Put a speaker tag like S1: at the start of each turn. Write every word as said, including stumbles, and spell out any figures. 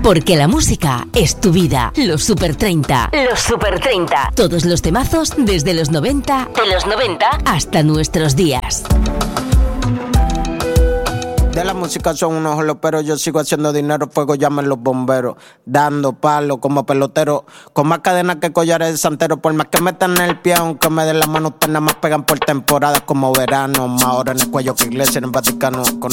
S1: Porque la música es tu vida. Los Super treinta. Los Super treinta. Todos los temazos desde los noventa. De los noventa hasta nuestros días.
S2: De la música son unos joloperos, yo sigo haciendo dinero, fuego llamen los bomberos, dando palos como pelotero, con más cadenas que collares de santero, por más que metan el pie, aunque me den la mano, ustedes nada más pegan por temporada como verano, más ahora en el cuello que iglesia en el Vaticano, con